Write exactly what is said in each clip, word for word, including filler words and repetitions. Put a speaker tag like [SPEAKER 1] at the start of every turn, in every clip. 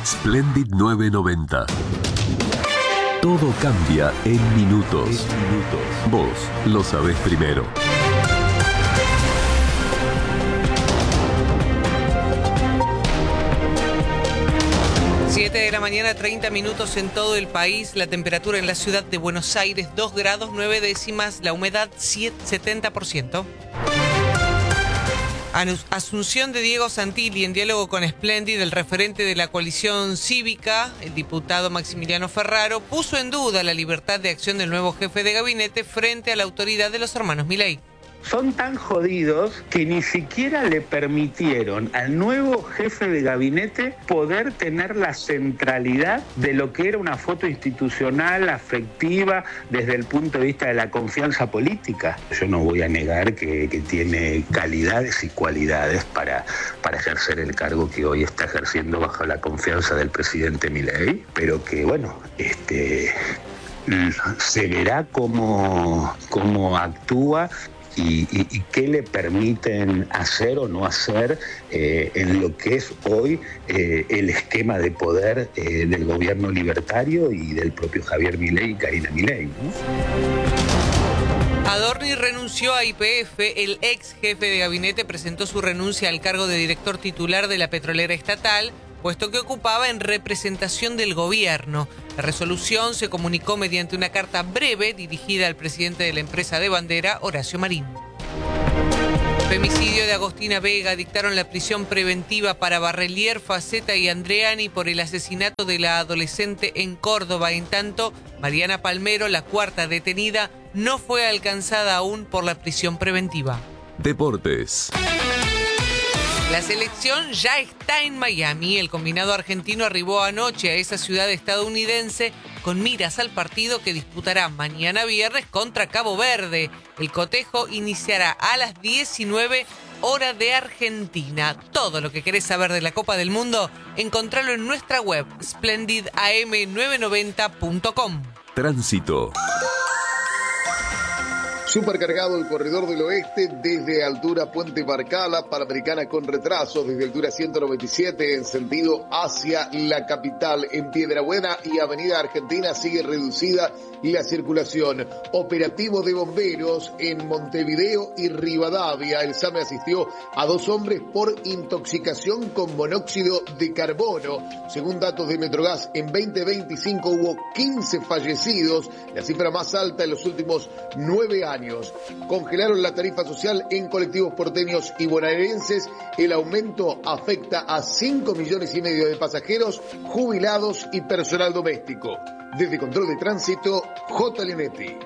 [SPEAKER 1] Splendid nueve noventa. Todo cambia en minutos. En minutos. Vos lo sabés primero.
[SPEAKER 2] siete de la mañana, treinta minutos en todo el país. La temperatura en la ciudad de Buenos Aires, dos grados nueve décimas. La humedad, setenta por ciento. Asunción de Diego Santilli en diálogo con Splendid, el referente de la coalición cívica, el diputado Maximiliano Ferraro, puso en duda la libertad de acción del nuevo jefe de gabinete frente a la autoridad de los hermanos Milei.
[SPEAKER 3] Son tan jodidos que ni siquiera le permitieron al nuevo jefe de gabinete poder tener la centralidad de lo que era una foto institucional, afectiva, desde el punto de vista de la confianza política. Yo no voy a negar que, que tiene calidades y cualidades para, para ejercer el cargo que hoy está ejerciendo bajo la confianza del presidente Milei, pero que, bueno, este, se verá cómo, cómo actúa. Y, y, y qué le permiten hacer o no hacer eh, en lo que es hoy eh, el esquema de poder eh, del gobierno libertario y del propio Javier Milei y Karina Milei, ¿no?
[SPEAKER 2] Adorni renunció a Y P F. El ex jefe de gabinete presentó su renuncia al cargo de director titular de la petrolera estatal, puesto que ocupaba en representación del gobierno. La resolución se comunicó mediante una carta breve dirigida al presidente de la empresa de bandera, Horacio Marín. Femicidio de Agostina Vega. Dictaron la prisión preventiva para Barrelier, Faceta y Andreani por el asesinato de la adolescente en Córdoba. En tanto, Mariana Palmero, la cuarta detenida, no fue alcanzada aún por la prisión preventiva.
[SPEAKER 1] Deportes.
[SPEAKER 2] La selección ya está en Miami. El combinado argentino arribó anoche a esa ciudad estadounidense con miras al partido que disputará mañana viernes contra Cabo Verde. El cotejo iniciará a las diecinueve hora de Argentina. Todo lo que querés saber de la Copa del Mundo, encontralo en nuestra web splendid a m novecientos noventa punto com.
[SPEAKER 1] Tránsito.
[SPEAKER 4] Supercargado el corredor del oeste desde altura Puente Barcala, Panamericana con retraso desde altura ciento noventa y siete en sentido hacia la capital. En Piedrabuena y Avenida Argentina sigue reducida la circulación. Operativo de bomberos en Montevideo y Rivadavia. El SAME asistió a dos hombres por intoxicación con monóxido de carbono. Según datos de Metrogas, en veinte veinticinco hubo quince fallecidos, la cifra más alta en los últimos nueve años. Congelaron la tarifa social en colectivos porteños y bonaerenses. El aumento afecta a cinco millones y medio de pasajeros, jubilados y personal doméstico. Desde Control de Tránsito, J. Linetti.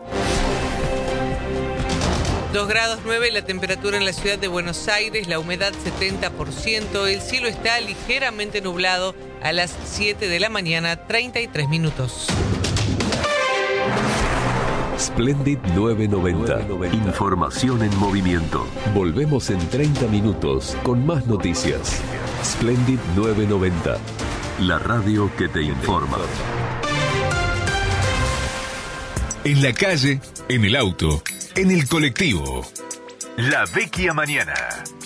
[SPEAKER 2] dos grados nueve la temperatura en la ciudad de Buenos Aires, la humedad setenta por ciento. El cielo está ligeramente nublado a las siete de la mañana, treinta y tres minutos.
[SPEAKER 1] Splendid nueve noventa. Información en movimiento. Volvemos en treinta minutos con más noticias. Splendid nueve noventa. La radio que te informa.
[SPEAKER 5] En la calle, en el auto, en el colectivo. La Vecchia Mañana.